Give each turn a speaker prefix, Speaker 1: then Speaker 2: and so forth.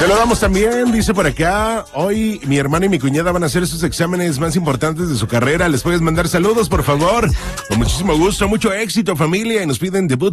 Speaker 1: Se lo damos también, dice por acá. Hoy mi hermano y mi cuñada van a hacer sus exámenes más importantes de su carrera. ¿Les puedes mandar saludos, por favor? Con muchísimo gusto, mucho éxito, familia. Y nos piden debut